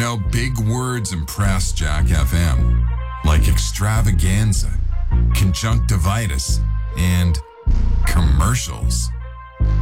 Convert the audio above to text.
how big words impress Jack FM, like extravaganza, conjunctivitis, and commercials.